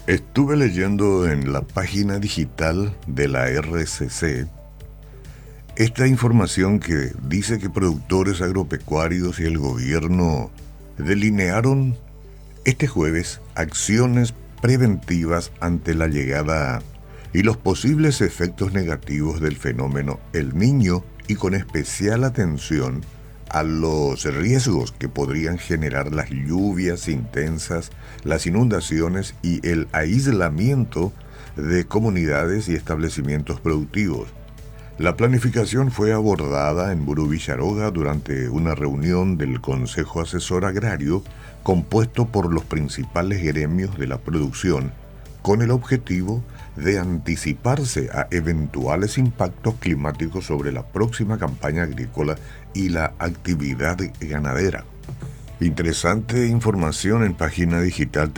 Estuve leyendo en la página digital de la RCC esta información que dice que productores agropecuarios y el gobierno delinearon este jueves acciones preventivas ante la llegada y los posibles efectos negativos del fenómeno El Niño, y con especial atención a los riesgos que podrían generar las lluvias intensas, las inundaciones y el aislamiento de comunidades y establecimientos productivos. La planificación fue abordada en Burú Villaroga durante una reunión del Consejo Asesor Agrario compuesto por los principales gremios de la producción, con el objetivo de anticiparse a eventuales impactos climáticos sobre la próxima campaña agrícola y la actividad ganadera. Interesante información en página digital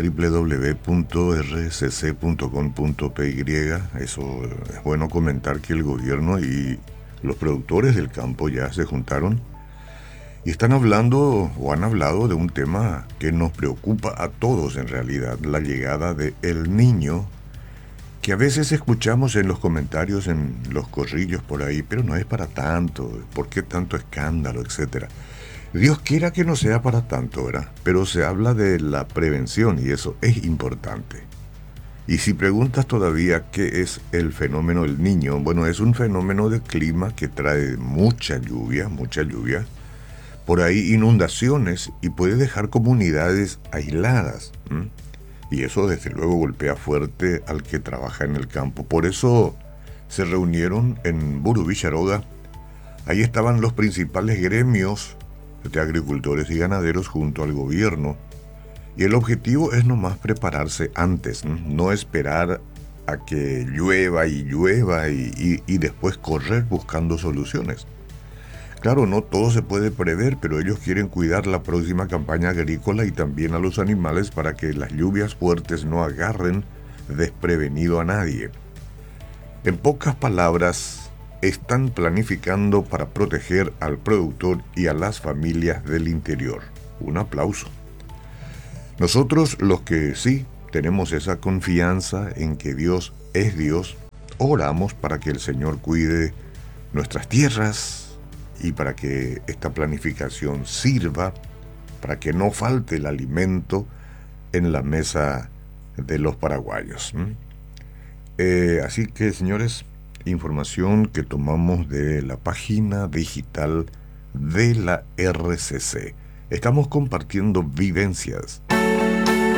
www.rcc.com.py. Eso es bueno comentar que el gobierno y los productores del campo ya se juntaron y están hablando o han hablado de un tema que nos preocupa a todos en realidad, la llegada de El Niño, que a veces escuchamos en los comentarios, en los corrillos por ahí, pero no es para tanto, ¿por qué tanto escándalo, etcétera? Dios quiera que no sea para tanto, ¿verdad? Pero se habla de la prevención y eso es importante. Y si preguntas todavía qué es el fenómeno del Niño, bueno, es un fenómeno de clima que trae mucha lluvia, por ahí inundaciones y puede dejar comunidades aisladas. Y eso desde luego golpea fuerte al que trabaja en el campo. Por eso se reunieron en Burú Villaroga. Ahí estaban los principales gremios de agricultores y ganaderos junto al gobierno. Y el objetivo es nomás prepararse antes, no esperar a que llueva y después correr buscando soluciones. Claro, no todo se puede prever, pero ellos quieren cuidar la próxima campaña agrícola y también a los animales para que las lluvias fuertes no agarren desprevenido a nadie. En pocas palabras, están planificando para proteger al productor y a las familias del interior. Un aplauso. Nosotros, los que sí tenemos esa confianza en que Dios es Dios, oramos para que el Señor cuide nuestras tierras y para que esta planificación sirva para que no falte el alimento en la mesa de los paraguayos. Así que, señores, información que tomamos de la página digital de la RCC. Estamos compartiendo vivencias.